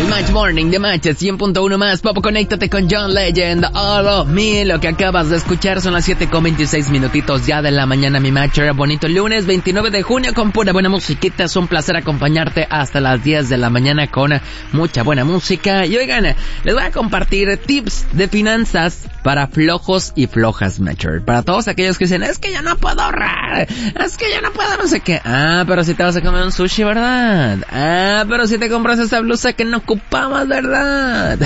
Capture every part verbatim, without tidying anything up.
Match Morning de Match cien punto uno más. Papo, conéctate con John Legend. All of me. Lo que acabas de escuchar son las siete con veintiséis minutitos ya de la mañana, mi Matcher. Bonito lunes veintinueve de junio con pura buena musiquita. Es un placer acompañarte hasta las diez de la mañana con mucha buena música. Y oigan, les voy a compartir tips de finanzas para flojos y flojas, Matcher. Para todos aquellos que dicen, es que yo no puedo ahorrar, es que yo no puedo no sé qué. Ah, pero si te vas a comer un sushi, ¿verdad? Ah, pero si te compras esa blusa que no ocupabas, ¿verdad?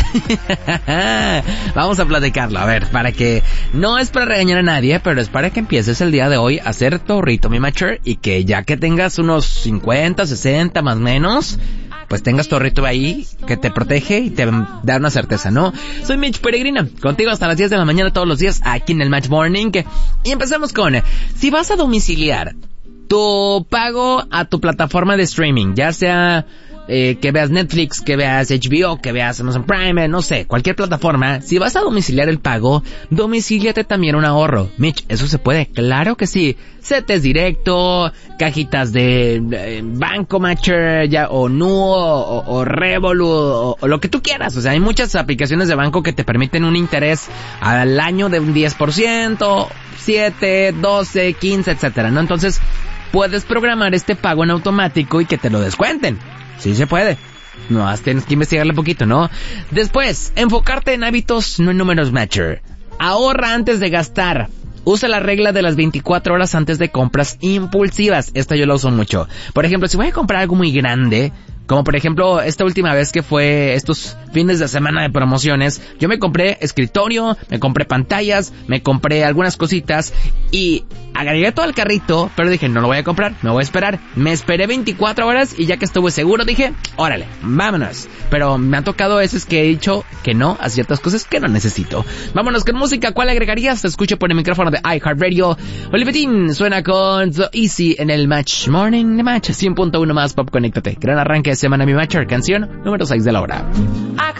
Vamos a platicarlo, a ver, para que no es para regañar a nadie, pero es para que empieces el día de hoy a hacer tu ahorrito, mi Matcher, y que ya que tengas unos cincuenta, sesenta más o menos, pues tengas tu ahorrito ahí que te protege y te da una certeza, ¿no? Soy Mitch Peregrina, contigo hasta las diez de la mañana todos los días aquí en el Match Morning. Y empezamos con, si vas a domiciliar tu pago a tu plataforma de streaming, ya sea eh, que veas Netflix, que veas H B O, que veas Amazon Prime, no sé, cualquier plataforma, si vas a domiciliar el pago, domicíliate también un ahorro. Mitch, ¿eso se puede? Claro que sí. Cetes directo, cajitas de eh, Banco Matcher, ya, o Nuo, o, o Revolut, o, o lo que tú quieras. O sea, hay muchas aplicaciones de banco que te permiten un interés al año de un diez por ciento, siete, doce, quince, etcétera, ¿no? Entonces, puedes programar este pago en automático y que te lo descuenten. Sí se puede. No, tienes que investigarle un poquito, ¿no? Después, enfocarte en hábitos, no en números, Matcher. Ahorra antes de gastar. Usa la regla de las veinticuatro horas antes de compras impulsivas. Esta yo la uso mucho. Por ejemplo, si voy a comprar algo muy grande, como por ejemplo esta última vez que fue estos fines de semana de promociones, yo me compré escritorio, me compré pantallas, me compré algunas cositas y agregué todo al carrito, pero dije, no lo voy a comprar, me voy a esperar. Me esperé veinticuatro horas y ya que estuve seguro dije, órale, vámonos. Pero me han tocado veces que he dicho que no a ciertas cosas que no necesito. Vámonos con música. ¿Cuál agregarías? Te escucho por el micrófono de iHeartRadio. Olivetín suena con So Easy en el Match Morning de Match cien punto uno más. Pop, conéctate. Gran arranque de semana, mi Matcher. Canción número seis de la hora.